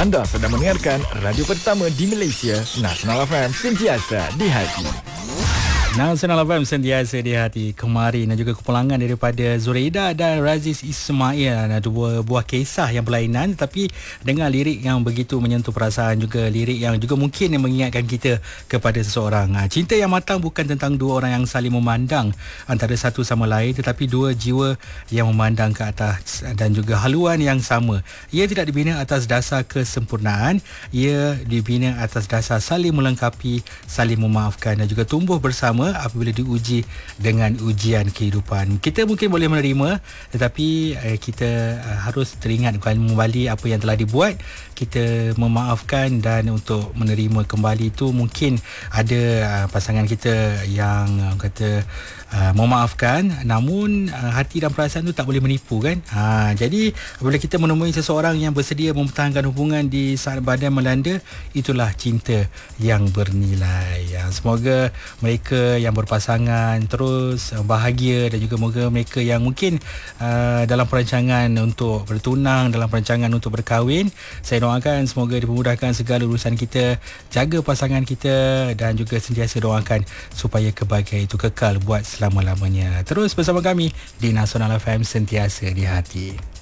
Anda sedang mendengarkan radio pertama di Malaysia, Nasional FM, sentiasa di hati. Nasional FM sentiasa di hati. Kemarin dan juga kepulangan daripada Zuraida dan Raziz Ismail, dua buah kisah yang berlainan tetapi dengan lirik yang begitu menyentuh perasaan, juga lirik yang juga mungkin yang mengingatkan kita kepada seseorang. Cinta yang matang bukan tentang dua orang yang saling memandang antara satu sama lain, tetapi dua jiwa yang memandang ke atas dan juga haluan yang sama. Ia tidak dibina atas dasar kesempurnaan, ia dibina atas dasar saling melengkapi, saling memaafkan dan juga tumbuh bersama apabila diuji dengan ujian kehidupan. Kita mungkin boleh menerima, tetapi kita harus teringat kembali apa yang telah dibuat. Kita memaafkan, dan untuk menerima kembali itu mungkin ada pasangan kita yang kata memaafkan, namun hati dan perasaan tu tak boleh menipu kan. Jadi apabila kita menemui seseorang yang bersedia mempertahankan hubungan di saat badai melanda, itulah cinta yang bernilai. Semoga mereka yang berpasangan terus bahagia, dan juga moga mereka yang mungkin dalam perancangan untuk bertunang, dalam perancangan untuk berkahwin, saya doakan semoga dipermudahkan segala urusan kita, jaga pasangan kita, dan juga sentiasa doakan supaya kebahagiaan itu kekal buat selama-lamanya. Terus bersama kami di Nasional FM, sentiasa di hati.